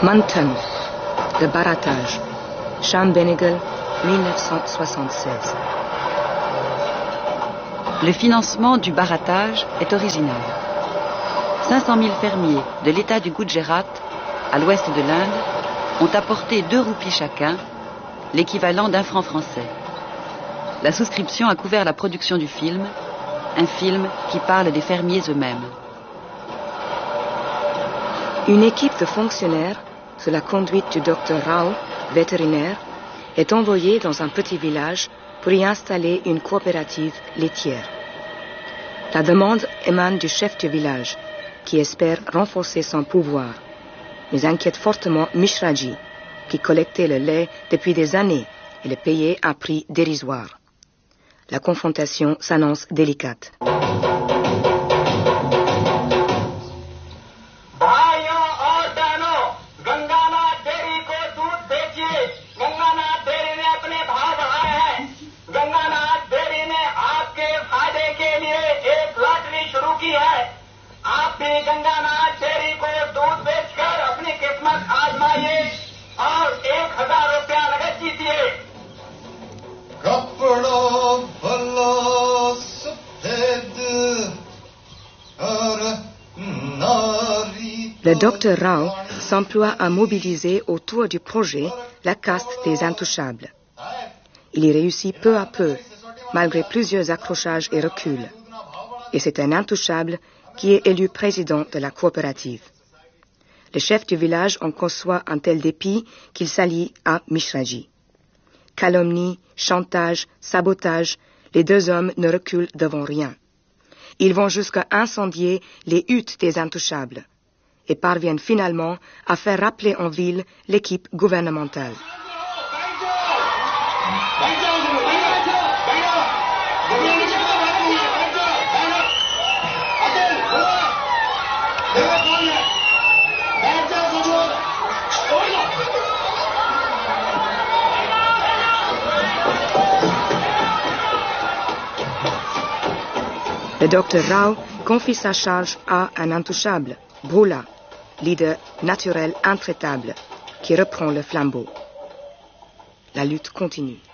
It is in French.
Manton, le barattage, Chambenegal, 1976. Le financement du barattage est original. 500 000 fermiers de l'État du Gujarat, à l'ouest de l'Inde, ont apporté 2 roupies chacun, l'équivalent d'1 franc français. La souscription a couvert la production du film, un film qui parle des fermiers eux-mêmes. Une équipe de fonctionnaires, sous la conduite du docteur Rao, vétérinaire, est envoyée dans un petit village pour y installer une coopérative laitière. La demande émane du chef du village, qui espère renforcer son pouvoir, mais inquiète fortement Mishraji, qui collectait le lait depuis des années et le payait à prix dérisoire. La confrontation s'annonce délicate. Le docteur Rao s'emploie à mobiliser autour du projet la caste des intouchables. Il y réussit peu à peu, malgré plusieurs accrochages et reculs. Et c'est un intouchable qui est élu président de la coopérative. Le chef du village en conçoit un tel dépit qu'il s'allie à Mishraji. Calomnie, chantage, sabotage, les 2 hommes ne reculent devant rien. Ils vont jusqu'à incendier les huttes des intouchables et parviennent finalement à faire rappeler en ville l'équipe gouvernementale. Le docteur Rao confie sa charge à un intouchable, Bhola, leader naturel intraitable, qui reprend le flambeau. La lutte continue.